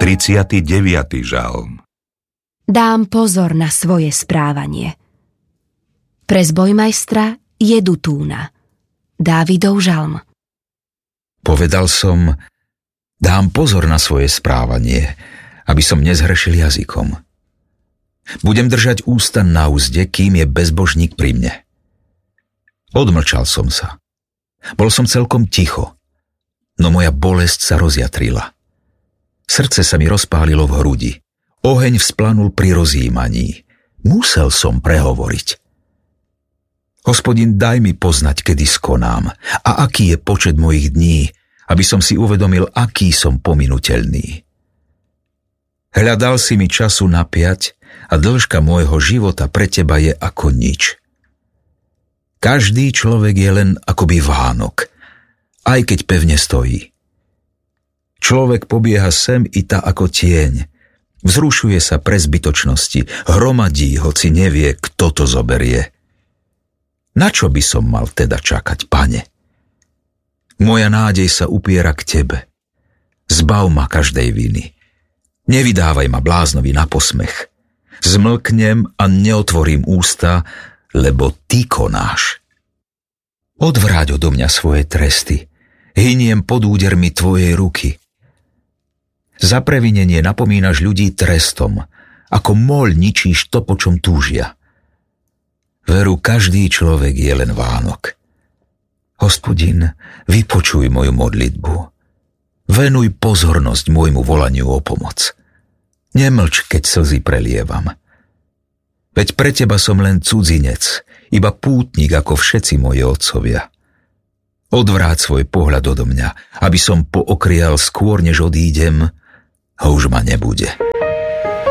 39. žalm. Dám pozor na svoje správanie. Pre zbojmajstra Jedutúna. Dávidov žalm. Povedal som, dám pozor na svoje správanie, aby som nezhrešil jazykom. Budem držať ústa na úzde, kým je bezbožník pri mne. Odmlčal som sa. Bol som celkom ticho, no moja bolesť sa rozjatrila. Srdce sa mi rozpálilo v hrudi. Oheň vzplanul pri rozjímaní. Musel som prehovoriť. Hospodin, daj mi poznať, kedy skonám a aký je počet mojich dní, aby som si uvedomil, aký som pominuteľný. Hľadal si mi času napiať a dĺžka môjho života pre teba je ako nič. Každý človek je len akoby Vánok, aj keď pevne stojí. Človek pobieha sem i ta ako tieň, vzrušuje sa pre zbytočnosti, hromadí, hoci nevie, kto to zoberie. Na čo by som mal teda čakať, Pane? Moja nádej sa upiera k Tebe. Zbav ma každej viny. Nevydávaj ma bláznovi na posmech. Zmlknem a neotvorím ústa, lebo Ty konáš. Odvráť odo mňa svoje tresty. Hyniem pod údermi Tvojej ruky. Za previnenie napomínaš ľudí trestom, ako moľ ničíš to, po čom túžia. Veru, každý človek je len Vánok. Hospodin, vypočuj moju modlitbu. Venuj pozornosť môjmu volaniu o pomoc. Nemlč, keď slzy prelievam. Veď pre teba som len cudzinec, iba pútnik ako všetci moji otcovia. Odvráť svoj pohľad odo mňa, aby som pookrial skôr, než odídem, a už ma nebude.